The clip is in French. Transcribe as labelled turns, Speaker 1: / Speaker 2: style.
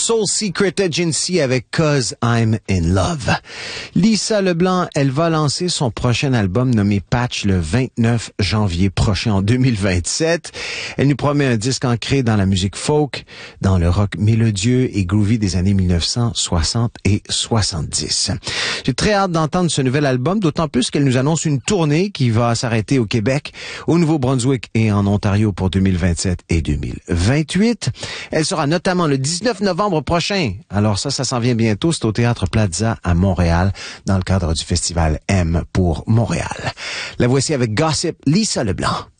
Speaker 1: Soul Secret Agency avec Cause I'm in Love. Lisa Leblanc, elle va lancer son prochain album nommé Patch le 29 janvier prochain en 2027. Elle nous promet un disque ancré dans la musique folk, dans le rock mélodieux et groovy des années 1960 et 70. J'ai très hâte d'entendre ce nouvel album, d'autant plus qu'elle nous annonce une tournée qui va s'arrêter au Québec, au Nouveau-Brunswick et en Ontario pour 2027 et 2028. Elle sera notamment le 19 novembre prochain. Alors ça s'en vient bientôt. C'est au Théâtre Plaza à Montréal, dans le cadre du festival M pour Montréal. La voici avec Gossip, Lisa Leblanc.